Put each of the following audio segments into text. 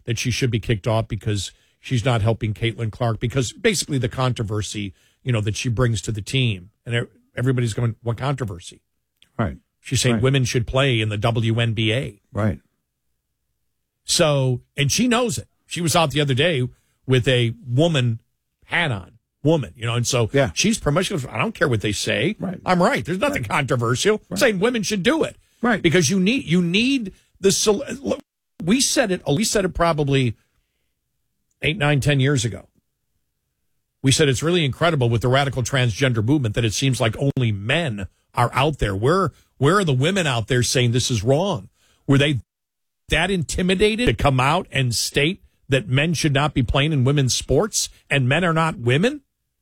that she should be kicked off because she's not helping Caitlin Clark, because basically the controversy, that she brings to the team. And everybody's going, what controversy? Right. She's saying women should play in the WNBA. Right. So, and she knows it. She was out the other day with a woman hat on. Woman, and so she's promotional. I don't care what they say. Right. I'm right. There's nothing controversial. I'm saying women should do it. Right. Because you need the. We said it probably 8, 9, 10 years ago. We said it's really incredible with the radical transgender movement that it seems like only men are out there. Where are the women out there saying this is wrong? Were they that intimidated to come out and state that men should not be playing in women's sports and men are not women?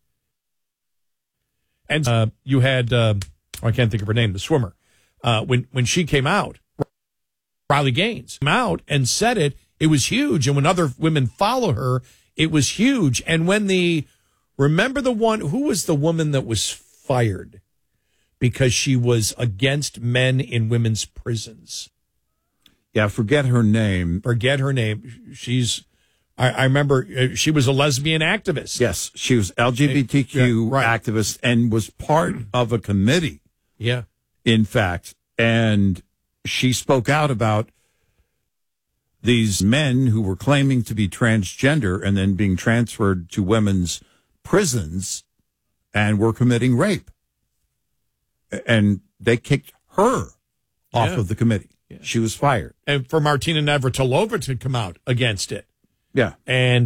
And you had, I can't think of her name, the swimmer, when she came out, Riley Gaines came out and said it. It was huge. And when other women follow her, it was huge. And when remember who was the woman that was fired because she was against men in women's prisons? Yeah, forget her name. I remember she was a lesbian activist. Yes, she was LGBTQ activist and was part of a committee. Yeah. In fact, and she spoke out about these men who were claiming to be transgender and then being transferred to women's prisons and were committing rape. And they kicked her off of the committee. Yeah. She was fired. And for Martina Navratilova to come out against it. Yeah. And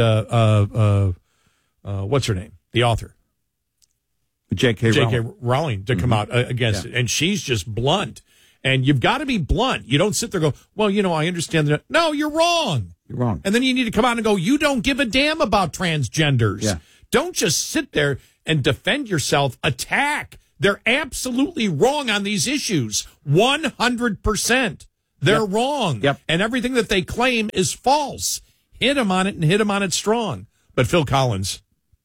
what's her name? The author. J.K. Rowling to come out against it. And she's just blunt. And you've got to be blunt. You don't sit there and go, well, I understand that. No, you're wrong. You're wrong. And then you need to come out and go, you don't give a damn about transgenders. Yeah. Don't just sit there and defend yourself. Attack. They're absolutely wrong on these issues. 100%. They're wrong. Yep. And everything that they claim is false. Hit him on it and hit him on it strong. But Phil Collins.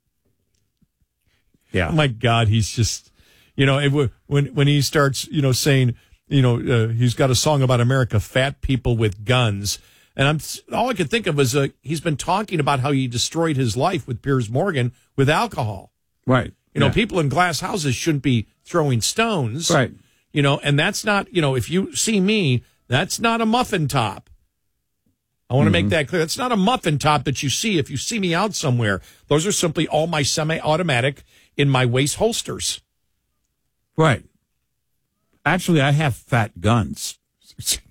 Yeah. Oh, my God. He's just, when he starts, saying, he's got a song about America, fat people with guns. And all I could think of was he's been talking about how he destroyed his life with Piers Morgan with alcohol. Right. People in glass houses shouldn't be throwing stones. Right. And that's not, if you see me, that's not a muffin top. I want to make that clear. That's not a muffin top that you see if you see me out somewhere. Those are simply all my semi-automatic in my waist holsters. Right. Actually, I have fat guns. It's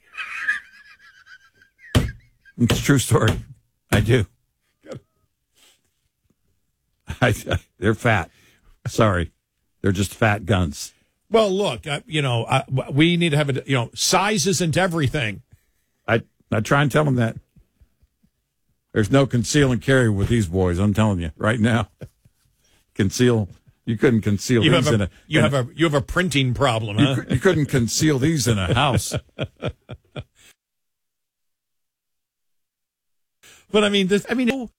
a true story. I do. They're fat. Sorry. They're just fat guns. Well, look, we need to have size isn't everything. I try and tell them that. There's no conceal and carry with these boys. I'm telling you right now. You couldn't conceal these in a. You have a printing problem, huh? You couldn't conceal these in a house. But I mean,